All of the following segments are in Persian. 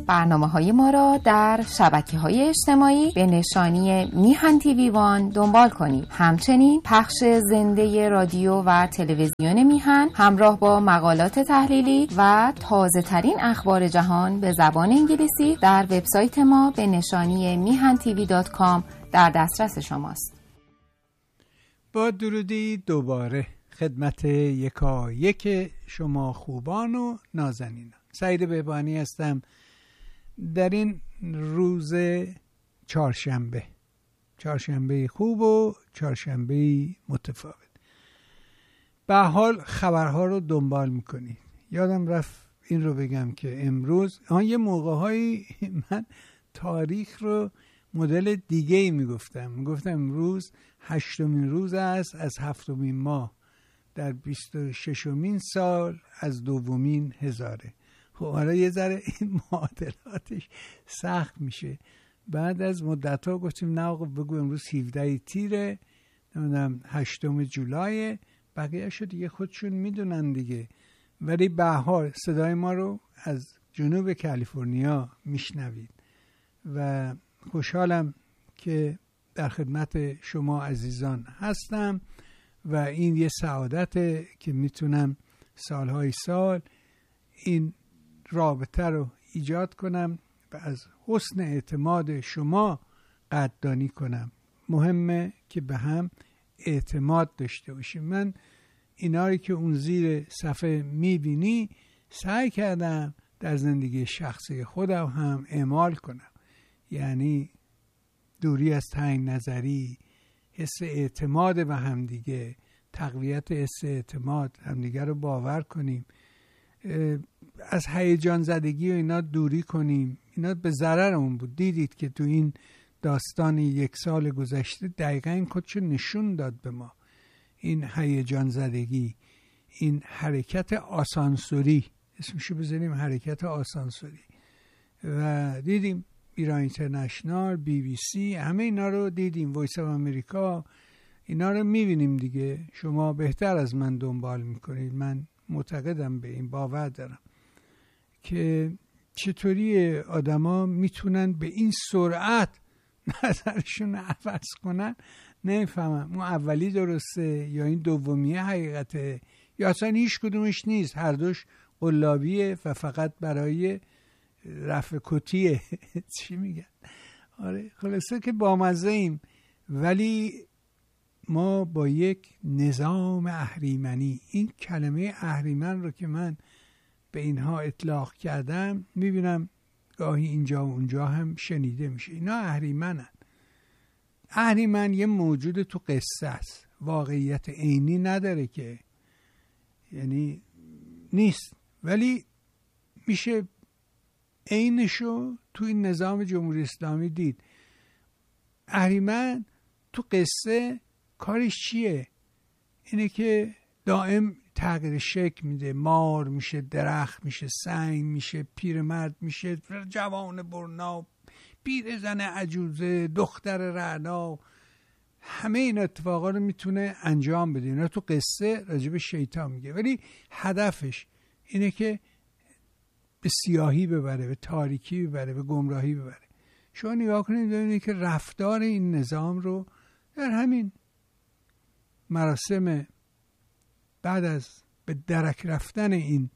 برنامه‌های ما را در شبکه‌های اجتماعی به نشانی میهن تیوی وان دنبال کنید. همچنین پخش زنده رادیو و تلویزیون میهن همراه با مقالات تحلیلی و تازه‌ترین اخبار جهان به زبان انگلیسی در وبسایت ما به نشانی mihantv.com در دسترس شماست. با درودی دوباره خدمت یکایک شما خوبان و نازنینان. سعید بهبانی هستم در این روز چهارشنبه خوب و چهارشنبه متفاوت. به حال خبرها رو دنبال میکنید. یادم رفت این رو بگم که امروز یه موقع‌هایی من تاریخ رو مدل دیگه‌ای میگفتم امروز 8مین روز است از 7مین ماه در 26مین سال از 2مین هزاره. خب حالا یه ذره این معادلاتش سخت میشه. بعد از مدت‌ها گفتیم نه آقا بگو امروز 17 تیره، نمیدونم 8 جولای، بقیه شو دیگه خودشون میدونن دیگه. ولی به هر حال صدای ما رو از جنوب کالیفرنیا میشنوید و خوشحالم که در خدمت شما عزیزان هستم و این یه سعادته که میتونم سالهای سال این رابطه رو ایجاد کنم و از حسن اعتماد شما قدردانی کنم. مهمه که به هم اعتماد داشته باشیم. من اینایی که اون زیر صفحه میبینی سعی کردم در زندگی شخصی خودم هم اعمال کنم. یعنی دوری از تنگ نظری، حس اعتماد به همدیگه، تقویت حس اعتماد، همدیگه رو باور کنیم، از هیجان زدگی و اینا دوری کنیم. اینا به ضررمون بود. دیدید که تو این داستان 1 سال گذشته دقیقا این خودشو نشون داد به ما. این هیجان زدگی، این حرکت آسانسوری، اسمشو بذاریم حرکت آسانسوری، و دیدیم ایران اینترنشنال، BBC، همه اینا رو دیدیم، وایس آف امریکا، اینا رو میبینیم دیگه. شما بهتر از من دنبال میکنید. من معتقدم به این، باور دارم که چطوری آدما میتونن به این سرعت نظرشون عوض کنن. نمیفهمم اون اولی درسته یا این دومیه حقیقته یا اصلا هیچ کدومش نیست، هر دوش قلابیه و فقط برای رفع کتیه. چی میگن؟ آره خلاصه که بامزه ایم، ولی ما با یک نظام اهریمنی، این کلمه اهریمن رو که من به اینها اطلاق کردم میبینم گاهی اینجا و اونجا هم شنیده میشه. اینا اهریمنن. اهریمن یه موجود تو قصه است، واقعیت عینی نداره که، یعنی نیست، ولی میشه عینشو تو این نظام جمهوری اسلامی دید. اهریمن تو قصه کارش چیه؟ اینه که دائم تغییر شکل میده، مار میشه، درخت میشه، سنگ میشه، پیرمرد میشه، جوان برنا، پیرزن عجوزه، دختر رعنا، همه این اتفاقا رو میتونه انجام بده. اینا تو قصه راجب شیطان میگه، ولی هدفش اینه که به سیاهی ببره، به تاریکی ببره، به گمراهی ببره. شما نگاه کنید ببینید که رفتار این نظام رو در همین مراسم بعد از به درک رفتن این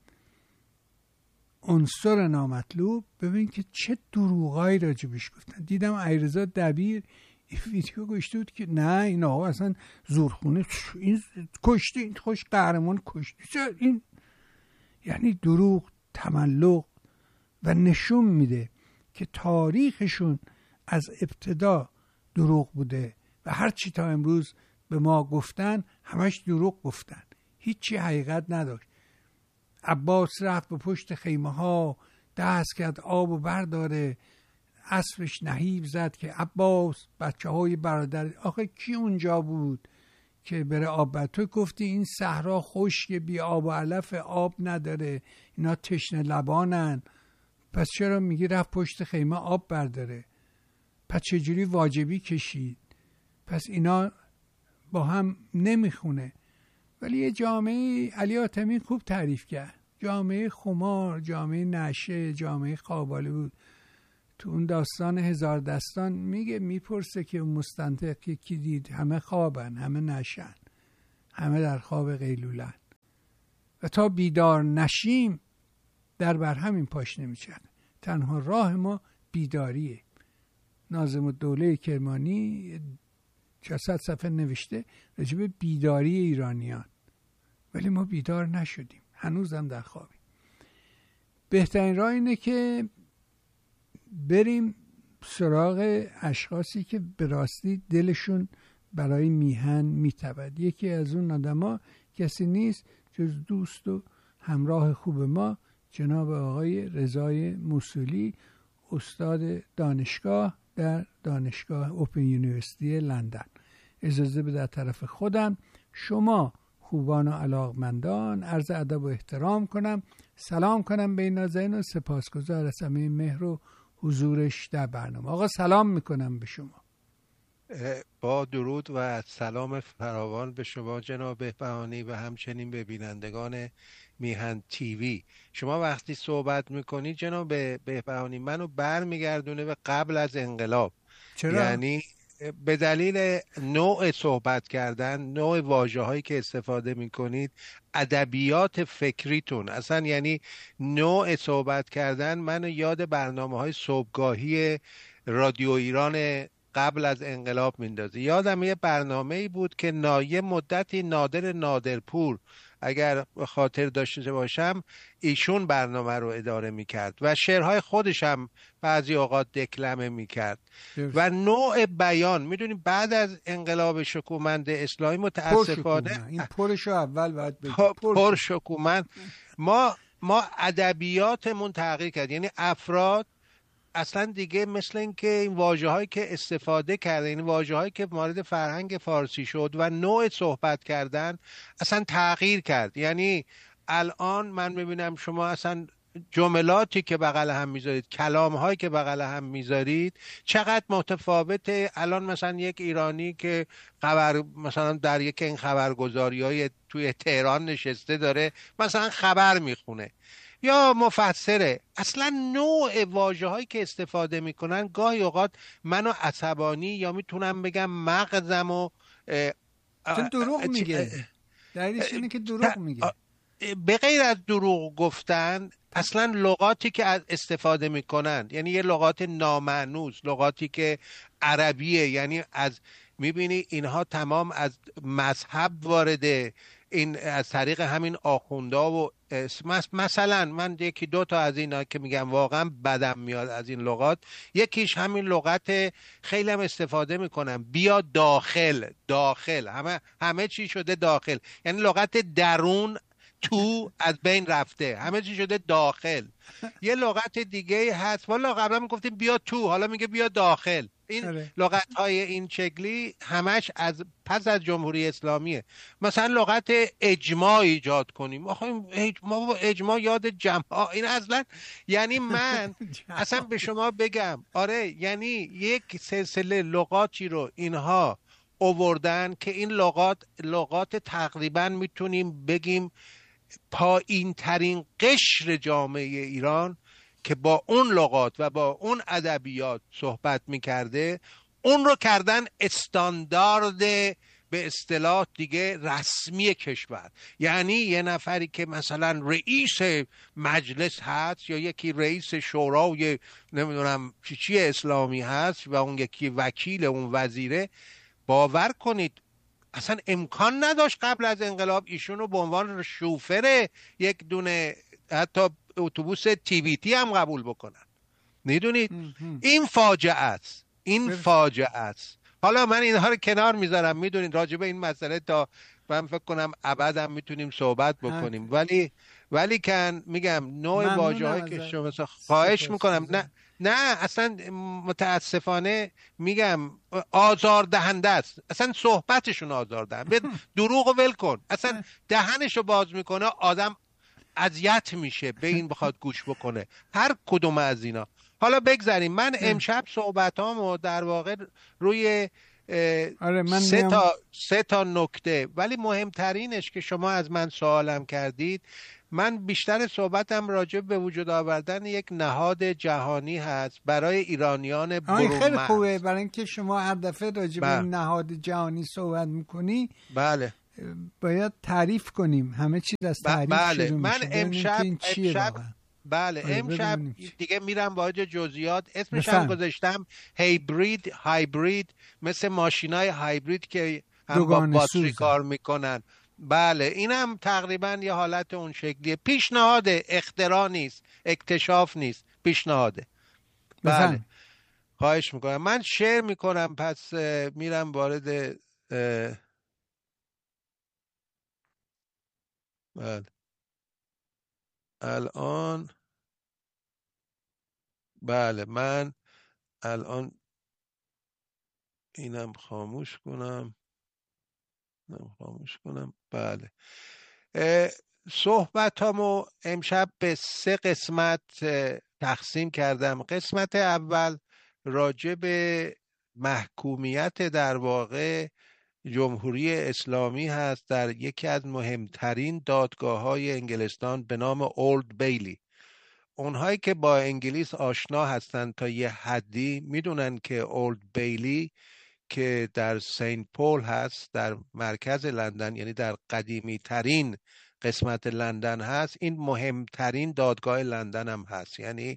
عنصر نامطلوب، ببین که چه دروغایی راجبش گفتن. دیدم علیرضا دبیر این ویدیو گوشته بود که نه این آقا اصلا زورخونه، این کشته، این خوش قهرمان کشته، این یعنی دروغ، تملق، و نشون میده که تاریخشون از ابتدا دروغ بوده و هر چی تا امروز به ما گفتن همش دروغ گفتن، هیچی حقیقت نداشت. عباس رفت به پشت خیمه ها، دست کرد آب و برداره، اسبش نهیب زد که عباس بچه های برادر. آخه کی اونجا بود که بره آب؟ تو گفتی این صحرا خشک، بی آب و علف، آب نداره، اینا تشنه لبانن، پس چرا میگی رفت پشت خیمه آب برداره؟ پس چجوری واجبی کشید؟ پس اینا با هم نمیخونه. ولی یه جامعه علی حاتمی خوب تعریف کرد، جامعه خمار، جامعه نشه، جامعه خواباله بود. تو اون داستان هزار دستان میپرسه که اون مستنطق که کی دید؟ همه خوابن، همه نشن، همه در خواب قیلولن و تا بیدار نشیم در بر همین پاش نمیچنه. تنها راه ما بیداریه. ناظم الدوله کرمانی 600 صفحه نوشته راجع به بیداری ایرانیان، ولی ما بیدار نشدیم، هنوزم در خوابیم. بهترین راه اینه که بریم سراغ اشخاصی که به راستی دلشون برای میهن میتپد. یکی از اون آدما کسی نیست جز دوست و همراه خوب ما جناب آقای رضای موصولی، استاد دانشگاه در دانشگاه اوپن یونیورسیتی لندن. اجازه بده در طرف خودم شما خوبان و علاقمندان عرض ادب و احترام کنم، سلام کنم به این نازنین و سپاسگزار از همه مهر و حضورش در برنامه. آقا سلام میکنم به شما. با درود و سلام فراوان به شما جناب بهبهانی و همچنین به بینندگان میهن تیوی. شما وقتی صحبت میکنی جناب بهبهانی منو برمیگردونه به قبل از انقلاب. چرا؟ یعنی به دلیل نوع صحبت کردن، نوع واژه‌هایی که استفاده میکنید، ادبیات فکریتون، اصلا یعنی نوع صحبت کردن منو یاد برنامه‌های صبحگاهی رادیو ایران قبل از انقلاب میندازه. یادم یه برنامه‌ای بود که یه مدتی نادرپور اگر خاطر داشته باشم ایشون برنامه رو اداره میکرد و شعرهای خودش هم بعضی اوقات دکلمه میکرد و نوع بیان. میدونیم بعد از انقلاب شکومند اسلامی متاسفانه این پرشو اول باید بگیم پر شکومند ما ادبیاتمون تغییر کرد. یعنی افراد اصلا دیگه مثل این که این واژه‌هایی که استفاده کرده، این واژه‌هایی که وارد فرهنگ فارسی شد و نوع صحبت کردن اصلا تغییر کرد. یعنی الان من میبینم شما اصلا جملاتی که بغل هم میذارید، کلام‌هایی که بغل هم میذارید چقدر متفاوته. الان مثلا یک ایرانی که مثلا در یک این خبرگزاری‌های توی تهران نشسته داره مثلا خبر میخونه یا مفسره، اصلا نوع واژه‌هایی که استفاده میکنن گاهی اوقات منو عصبانی یا میتونم بگم مغزمو دروغ میگه. دلیلش اینه که دروغ میگه. به غیر از دروغ گفتن اصلا لغاتی که استفاده میکنن یعنی یه لغات نامانوس، لغاتی که عربیه، یعنی از میبینی اینها تمام از مذهب وارده، این از طریق همین آخوندا و مثلا من یکی دو تا از اینا که میگم واقعا بدم میاد از این لغات، یکیش همین لغت خیلی هم استفاده میکنم، بیا داخل همه چی شده داخل، یعنی لغت درون تو از بین رفته، همه چی شده داخل. یه لغت دیگه هست والا قبلا میگفتیم بیا تو، حالا میگه بیا داخل. این لغت های این شکلی همش پس از جمهوری اسلامیه. مثلا لغت اجماع ایجاد کنیم، ما اجماع یاد جماع، این اصلا یعنی من اصلا به شما بگم آره، یعنی یک سلسله لغاتی رو اینها آوردن که این لغات تقریبا میتونیم بگیم پایین ترین قشر جامعه ایران که با اون لغات و با اون ادبیات صحبت میکرده اون رو کردن استاندارد به اصطلاح دیگه رسمی کشور. یعنی یه نفری که مثلا رئیس مجلس هست یا یکی رئیس شورای نمیدونم چی اسلامی هست و اون یکی وکیل اون وزیره، باور کنید اصلا امکان نداشت قبل از انقلاب ایشونو به عنوان شوفر یک دونه حتی اتوبوس TBT هم قبول بکنن. میدونید این فاجعه است. حالا من اینها رو کنار میذارم، میدونید راجع به این مسئله تا من فکر کنم ابدم میتونیم صحبت بکنیم، ولی کن میگم نوع واژه‌هایی که شما مثلا خواهش میکنم نه اصلا متاسفانه میگم آزاردهنده است، اصلا صحبتشون آزاردهنده. دروغ ول کن، اصلا دهنشو باز میکنه آدم اذیت میشه به این بخواد گوش بکنه هر کدوم از اینا. حالا بگذاریم، من امشب صحبتامو در واقع روی سه تا نکته، ولی مهمترینش که شما از من سوالم کردید، من بیشتر صحبتم راجع به وجود آوردن یک نهاد جهانی هست برای ایرانیان برون خیلی مرز. خوبه، برای اینکه شما هر دفعه راجع به نهاد جهانی صحبت میکنی بله باید تعریف کنیم، همه چیز از تعریف شروع من میشه. امشب دیگه میرم وارد جزئیات. اسمش هم گذاشتم هایبرید، مثل ماشینای هایبرید که هم با باتری کار میکنن. بله اینم تقریبا یه حالت اون شکلیه. پیشنهاده، اختراع نیست، اکتشاف نیست، پیشنهاده. بله خواهش میکنم. من شیر میکنم، پس میرم وارد بله الان بله من الان اینم خاموش کنم. بله صحبتامو امشب به 3 قسمت تقسیم کردم. قسمت اول راجع به محکومیت در واقع جمهوری اسلامی هست در یکی از مهمترین دادگاه‌های انگلستان به نام اولد بیلی. اونهایی که با انگلیس آشنا هستند تا یه حدی میدونن که اولد بیلی که در سنت پول هست در مرکز لندن، یعنی در قدیمی ترین قسمت لندن هست، این مهمترین دادگاه لندن هم هست. یعنی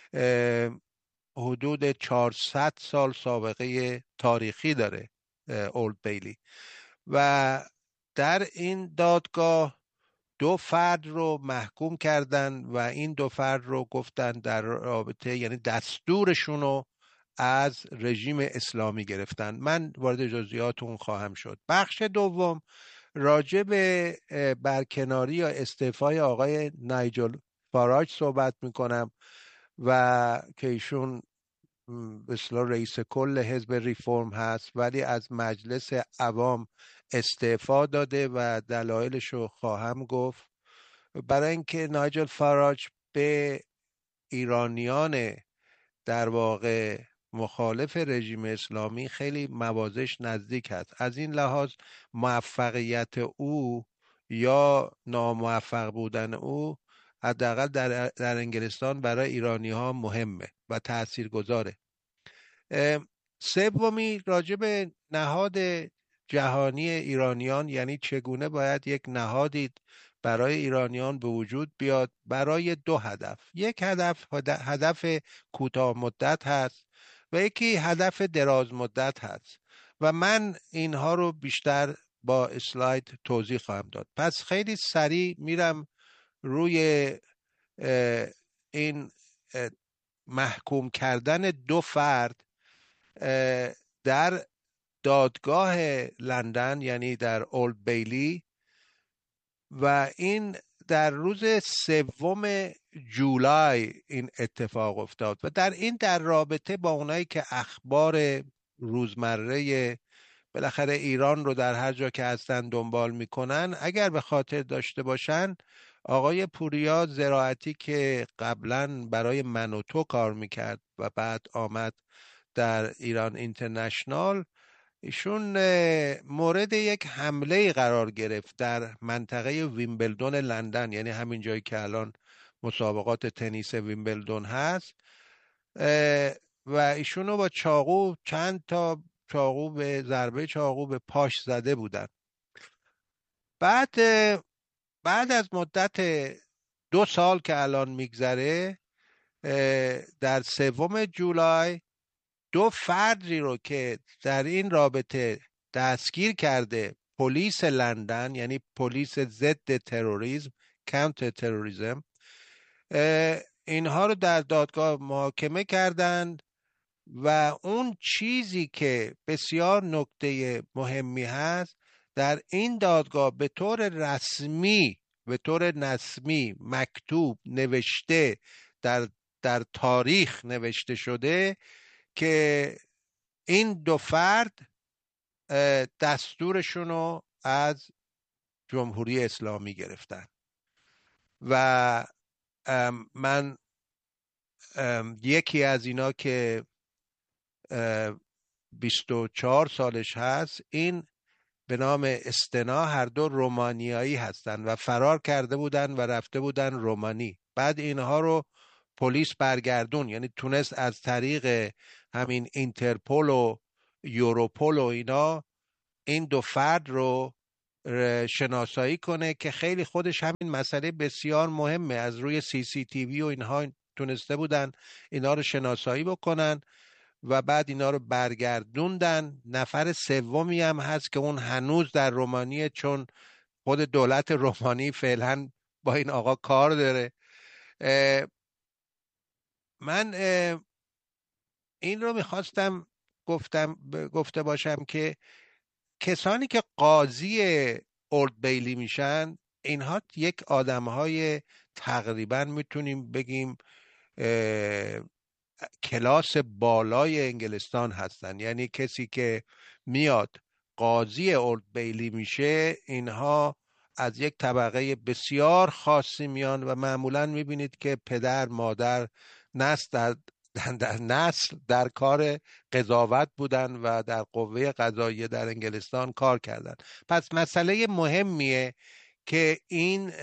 حدود 400 سال سابقه تاریخی داره اولد بیلی. و در این دادگاه 2 فرد رو محکوم کردن و این 2 فرد رو گفتن در رابطه، یعنی دستورشون رو از رژیم اسلامی گرفتن. من وارد جزئیات اون خواهم شد. بخش دوم راجع به برکناری یا استعفای آقای نایجل فاراج صحبت میکنم و که ایشون به اصطلاح رئیس کل حزب ریفرم هست ولی از مجلس عوام استعفا داده و دلایلش رو خواهم گفت. برای اینکه نایجل فاراج به ایرانیان در واقع مخالف رژیم اسلامی خیلی موازش نزدیک است. از این لحاظ موفقیت او یا ناموفق بودن او حداقل در انگلستان برای ایرانی ها مهمه و تاثیرگذاره. سومی راجع به نهاد جهانی ایرانیان، یعنی چگونه باید یک نهادی برای ایرانیان به وجود بیاد برای 2 هدف. یک هدف کوتاه مدت هست و یکی هدف دراز مدت هست و من اینها رو بیشتر با اسلاید توضیح خواهم داد. پس خیلی سریع میرم روی این محکوم کردن 2 فرد در دادگاه لندن، یعنی در اولد بیلی، و این در روز 3 جولای این اتفاق افتاد. و در رابطه با اونایی که اخبار روزمره بالاخره ایران رو در هر جا که هستن دنبال میکنن، اگر به خاطر داشته باشن آقای پوریا زراعتی که قبلا برای من و تو کار میکرد و بعد آمد در ایران اینترنشنال، ایشون مورد یک حمله قرار گرفت در منطقه ویمبلدون لندن، یعنی همین جایی که الان مسابقات تنیس ویمبلدون هست، و ایشونو با چاقو، چند تا چاقو به ضربه چاقو به پاش زده بودن. بعد از مدت 2 سال که الان میگذره، در 3 جولای 2 فردی رو که در این رابطه دستگیر کرده پلیس لندن، یعنی پلیس ضد تروریسم، کانتر تروریسم، اینها رو در دادگاه محاکمه کردند. و اون چیزی که بسیار نکته مهمی هست، در این دادگاه به طور رسمی مکتوب نوشته، در تاریخ نوشته شده که این 2 فرد دستورشون رو از جمهوری اسلامی گرفتن. و من یکی از اینا که 24 سالش هست، این به نام استنا، هر دو رومانیایی هستند و فرار کرده بودن و رفته بودن رومانی. بعد اینها رو پلیس برگردون، یعنی تونست از طریق همین اینترپول و یوروپول و اینا این دو فرد رو شناسایی کنه که خیلی خودش همین مسئله بسیار مهمه. از روی CCTV و اینها تونسته بودن اینا رو شناسایی بکنن و بعد اینا رو برگردوندن. نفر سومی هم هست که اون هنوز در رومانیه، چون خود دولت رومانی فعلا با این آقا کار داره. من این رو میخواستم گفته باشم که کسانی که قاضی اولد بیلی میشن، اینها یک آدمهای تقریبا میتونیم بگیم کلاس بالای انگلستان هستن. یعنی کسی که میاد قاضی اولد بیلی میشه، اینها از یک طبقه بسیار خاصی میان و معمولا میبینید که پدر مادر نسل در کار قضاوت بودن و در قوه قضاییه در انگلستان کار کردن. پس مسئله مهمیه که این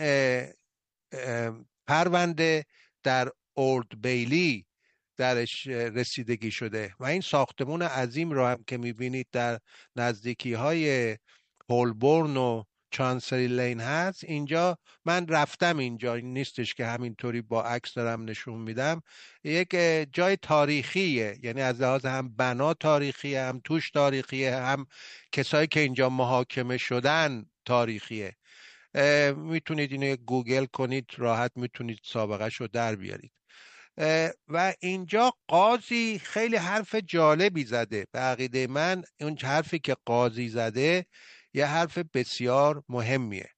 پرونده در اولد بیلی درش رسیدگی شده و این ساختمون عظیم رو هم که میبینید در نزدیکی های هولبورن و چانسری لین هست. اینجا من رفتم، اینجا نیستش که همینطوری با عکس دارم نشون میدم. یک جای تاریخیه، یعنی از لحاظ هم بنا تاریخیه، هم توش تاریخیه، هم کسایی که اینجا محاکمه شدن تاریخیه. میتونید اینو گوگل کنید، راحت میتونید سابقه شو در بیارید. و اینجا قاضی خیلی حرف جالبی زده. به عقیده من اون حرفی که قاضی زده یه حرف بسیار مهمیه.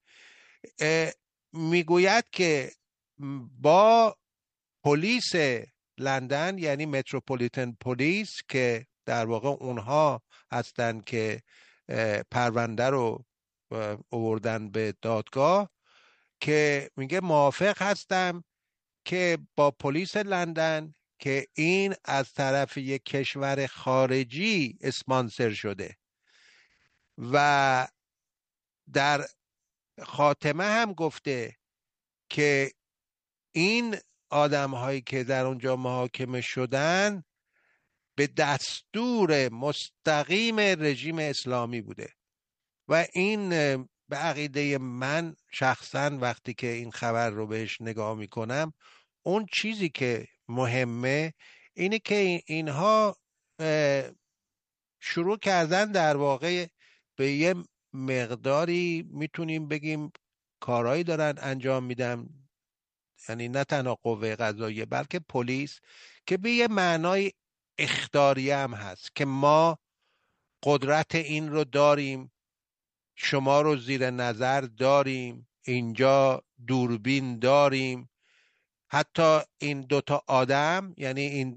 میگوید که با پلیس لندن، یعنی متروپولیتن پلیس، که در واقع اونها هستن که پرونده رو آوردن به دادگاه، که میگه موافق هستم که با پلیس لندن که این از طرف یک کشور خارجی اسپانسر شده و در خاتمه هم گفته که این آدم هایی که در اونجا محاکمه شدن به دستور مستقیم رژیم اسلامی بوده. و این به عقیده من شخصا وقتی که این خبر رو بهش نگاه میکنم، اون چیزی که مهمه اینه که اینها شروع کردن در واقع به یه مقداری میتونیم بگیم کارهایی دارن انجام میدن، یعنی نه تنها قوه قضاییه بلکه پلیس، که به یه معنای اخطاریه هم هست که ما قدرت این رو داریم، شما رو زیر نظر داریم، اینجا دوربین داریم. حتی این دوتا آدم، یعنی این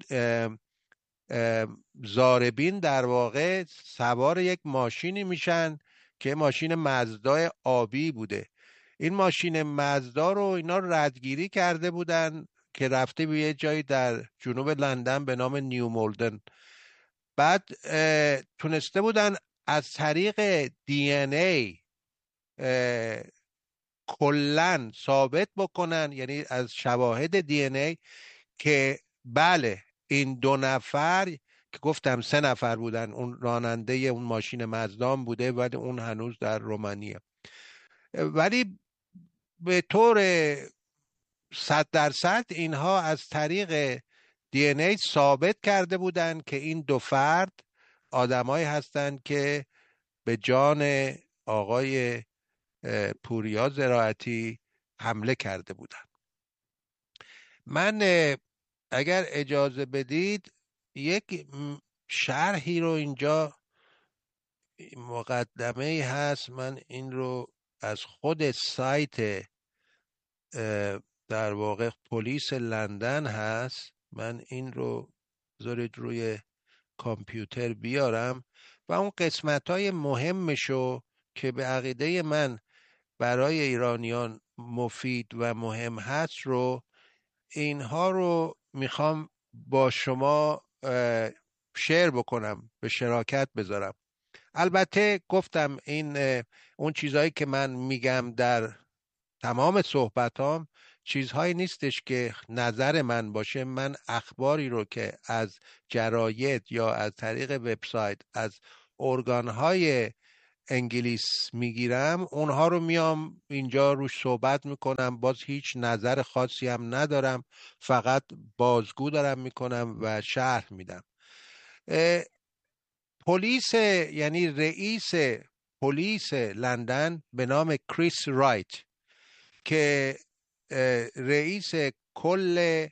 ضاربین، در واقع سوار یک ماشینی میشن که ماشین مزدا آبی بوده. این ماشین مزدا رو اینا ردگیری کرده بودن که رفته به یه جایی در جنوب لندن به نام نیو مولدن. بعد تونسته بودن از طریق DNA کلن ثابت بکنن، یعنی از شواهد DNA، که بله این دو نفر که گفتم 3 نفر بودن، اون راننده اون ماشین مزدان بوده ولی اون هنوز در رومانیه، ولی به طور 100% اینها از طریق DNA ثابت کرده بودن که این دو فرد آدمایی هستند که به جان آقای پوریا زراعتی حمله کرده بودن. من اگر اجازه بدید یک شرحی رو اینجا، مقدمه هست، من این رو از خود سایت در واقع پلیس لندن هست، من این رو بذارید روی کامپیوتر بیارم و اون قسمت‌های مهمشو که به عقیده من برای ایرانیان مفید و مهم هست رو، اینها رو میخوام با شما شیر بکنم، به شراکت بذارم. البته گفتم این اون چیزهایی که من میگم در تمام صحبتام چیزهایی نیستش که نظر من باشه. من اخباری رو که از جراید یا از طریق وبسایت از ارگانهای انگلیس میگیرم، اونها رو میام اینجا روش صحبت میکنم. باز هیچ نظر خاصی هم ندارم، فقط بازگو دارم میکنم و شرح میدم. پلیس، یعنی رئیس پلیس لندن به نام کریس رایت که رئیس کل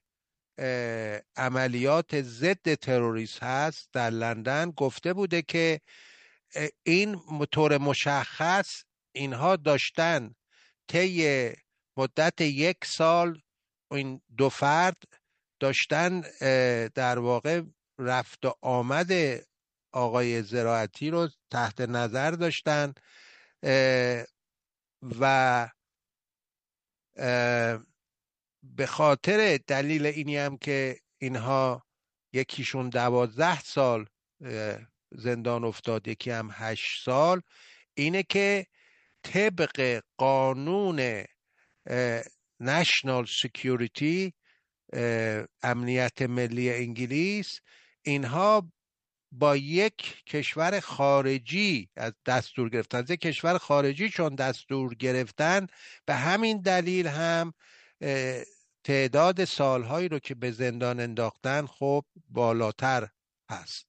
عملیات ضد تروریسم هست در لندن، گفته بوده که این طور مشخص اینها داشتن طی مدت 1 سال این دو فرد داشتن در واقع رفت و آمد آقای زراعتی رو تحت نظر داشتن و به خاطر دلیل اینی هم که اینها یکیشون 12 سال زندان افتاد، یکی هم 8 سال، اینه که طبق قانون نشنال سکیوریتی، امنیت ملی انگلیس، اینها با یک کشور خارجی از دستور گرفتن، از یک کشور خارجی چون دستور گرفتن، به همین دلیل هم تعداد سالهایی رو که به زندان انداختن خب بالاتر هست.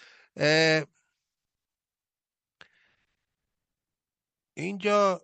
اینجا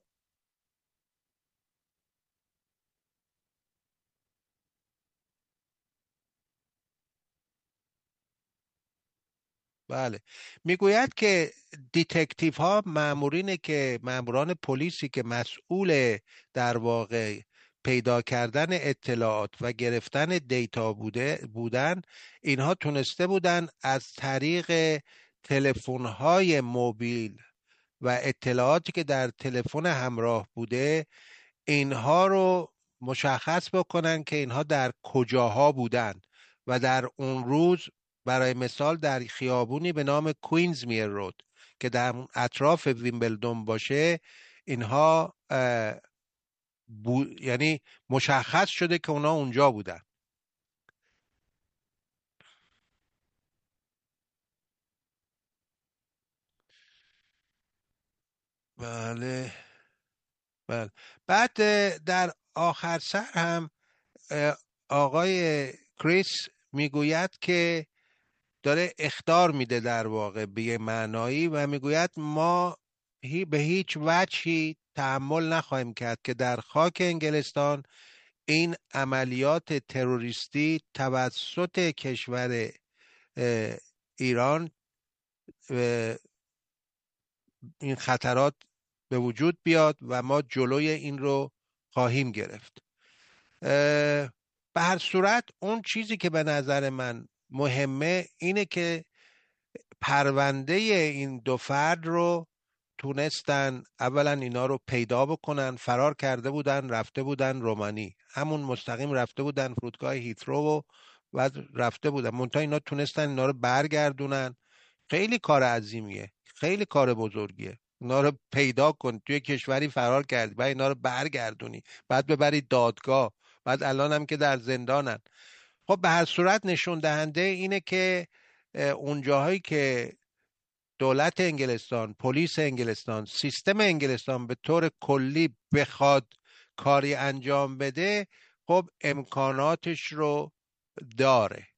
بله میگوید که دیتکتیو ها، ماموران پلیسی که مسئول در واقع پیدا کردن اطلاعات و گرفتن دیتا بودن، اینها تونسته بودن از طریق تلفن‌های موبیل و اطلاعاتی که در تلفن همراه بوده اینها رو مشخص بکنن که اینها در کجاها بودن و در اون روز، برای مثال در خیابونی به نام کوینزمیر رود که در اطراف ویمبلدون باشه، اینها یعنی مشخص شده که اونا اونجا بودن. بله بله. بعد در آخر سر هم آقای کریس میگوید که داره اخطار میده در واقع به یه معنایی و میگوید ما به هیچ وجهی تحمل نخواهیم کرد که در خاک انگلستان این عملیات تروریستی توسط کشور ایران این خطرات به وجود بیاد و ما جلوی این رو خواهیم گرفت. به هر صورت اون چیزی که به نظر من مهمه اینه که پرونده این دو فرد رو تونستن اولا اینا رو پیدا بکنن. فرار کرده بودن، رفته بودن رومانی، همون مستقیم رفته بودن فرودگاه هیترو و رفته بودن. منتها اینا تونستن اینا رو برگردونن. خیلی کار عظیمیه، خیلی کار بزرگیه. اینا رو پیدا کن، توی کشوری فرار کردی، بعد اینا رو برگردونی، بعد ببری دادگاه، بعد الان هم که در زندانن. خب به هر صورت نشون دهنده اینه که اون جاهایی که دولت انگلستان، پلیس انگلستان، سیستم انگلستان به طور کلی بخواد کاری انجام بده، خب امکاناتش رو داره.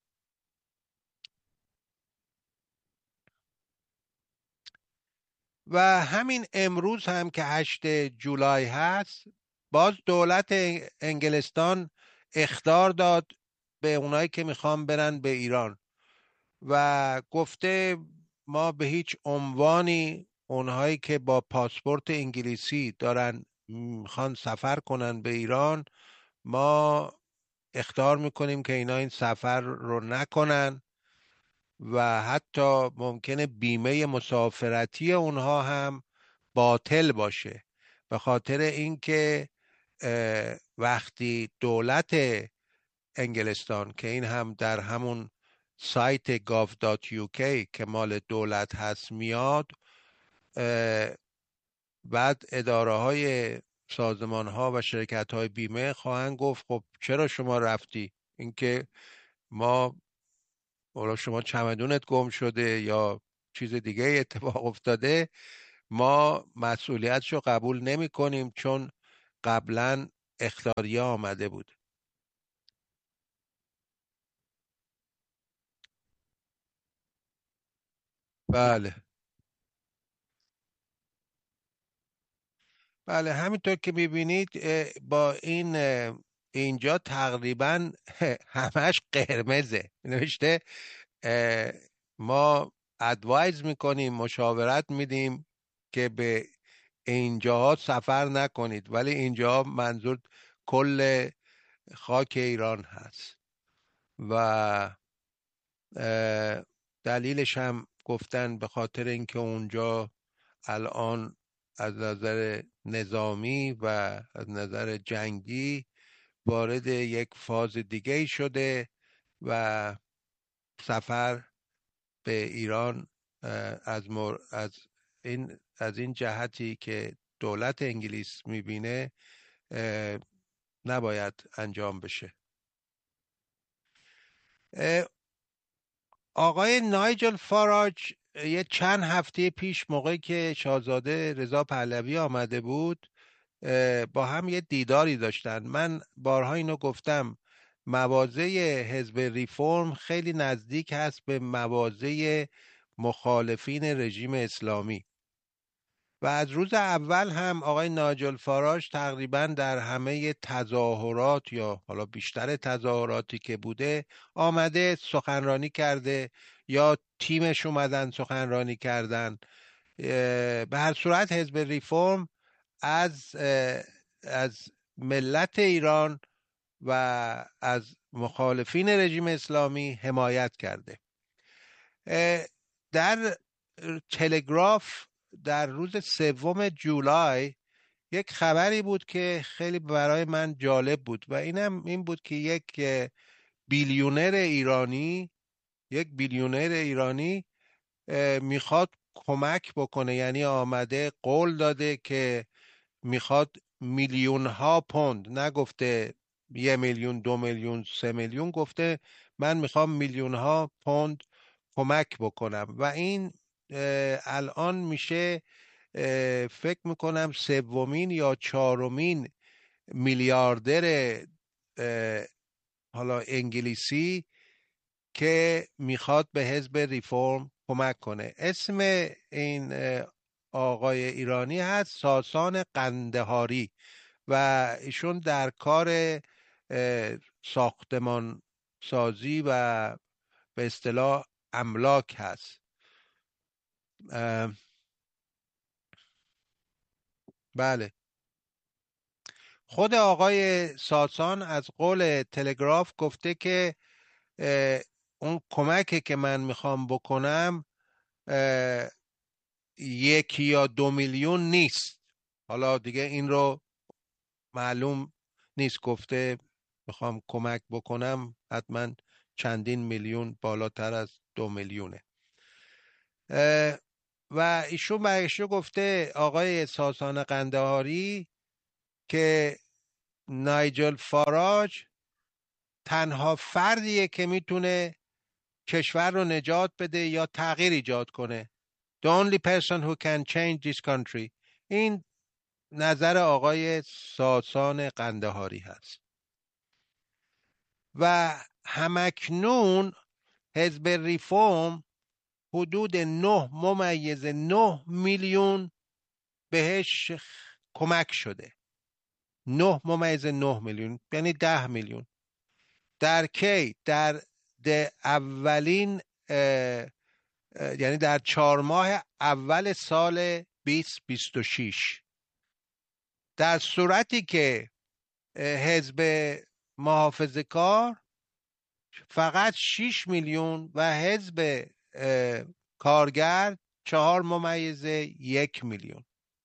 و همین امروز هم که 8 جولای هست، باز دولت انگلستان اخطار داد به اونایی که میخوان برن به ایران و گفته ما به هیچ عنوانی اونهایی که با پاسپورت انگلیسی دارن میخوان سفر کنن به ایران، ما اخطار میکنیم که اینا این سفر رو نکنن و حتی ممکنه بیمه مسافرتی اونها هم باطل باشه، به خاطر اینکه وقتی دولت انگلستان، که این هم در همون سایت gov.uk که مال دولت هست میاد، بعد اداره های سازمان ها و شرکت های بیمه خواهند گفت خب چرا شما رفتی؟ اینکه ما شما چمدونت گم شده یا چیز دیگه اتفاق افتاده، ما مسئولیتشو قبول نمی کنیم چون قبلا اخطاریه آمده بود. بله بله، همینطور که میبینید با اینجا تقریبا همش قرمزه نوشته ما ادوایز میکنیم، مشاورت میدیم که به اینجاها سفر نکنید، ولی اینجا منظور کل خاک ایران هست و دلیلش هم گفتن به خاطر اینکه اونجا الان از نظر نظامی و از نظر جنگی وارد یک فاز دیگه شده و سفر به ایران از این جهتی که دولت انگلیس میبینه نباید انجام بشه. آقای نایجل فاراج یه چند هفته پیش موقعی که شاهزاده رضا پهلوی آمده بود با هم یه دیداری داشتن. من بارها اینو گفتم، مواضع حزب ریفرم خیلی نزدیک هست به مواضع مخالفین رژیم اسلامی و از روز اول هم آقای نایجل فاراج تقریبا در همه تظاهرات یا حالا بیشتر تظاهراتی که بوده آمده سخنرانی کرده یا تیمش اومدن سخنرانی کردن. به هر صورت حزب ریفرم از ملت ایران و از مخالفین رژیم اسلامی حمایت کرده. در تلگراف در روز 3 جولای یک خبری بود که خیلی برای من جالب بود و این بود که یک بیلیونر ایرانی میخواد کمک بکنه، یعنی آمده قول داده که میخواد میلیون ها پوند، نگفته 1 میلیون 2 میلیون 3 میلیون، گفته من میخوام میلیون ها پوند کمک بکنم و این الان میشه فکر میکنم 3مین یا 4مین میلیاردر حالا انگلیسی که میخواد به حزب ریفرم کمک کنه. اسم این آقای ایرانی هست ساسان قندهاری و ایشون در کار ساختمان سازی و به اصطلاح املاک هست. بله، خود آقای ساسان از قول تلگراف گفته که اون کمکی که من میخوام بکنم 1 یا 2 میلیون نیست. حالا دیگه این رو معلوم نیست، گفته میخوام کمک بکنم حتما چندین میلیون، بالاتر از 2 میلیونه. و ایشون برگشته گفته آقای ساسان قندهاری که نایجل فاراج تنها فردیه که میتونه کشور رو نجات بده یا تغییر ایجاد کنه. The only person who can change this country. این نظر آقای ساسان قندهاری هست و همکنون حزب ریفرم حدود 9.9 میلیون بهش کمک شده. 9.9 میلیون یعنی 10 میلیون. در کی؟ در اولین یعنی در 4 ماه اول سال 2026. در صورتی که حزب محافظه‌کار فقط 6 میلیون و حزب کارگر 4.1 میلیون.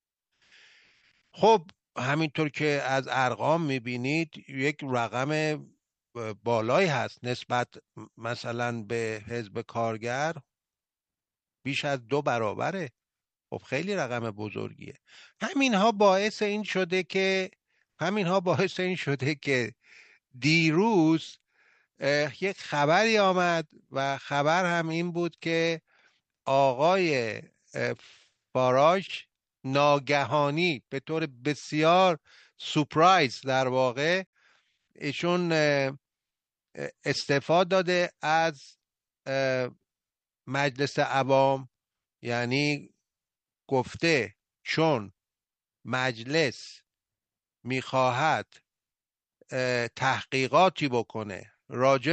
خب همینطور که از ارقام میبینید یک رقم بالایی هست نسبت مثلا به حزب کارگر، بیش از 2 برابره. خب خیلی رقم بزرگیه. همینها باعث این شده که دیروز یک خبری آمد و خبر هم این بود که آقای فاراج ناگهانی به طور بسیار سورپرایز در واقع ایشون استعفا داده از مجلس عوام. یعنی گفته چون مجلس میخواهد تحقیقاتی بکنه راجع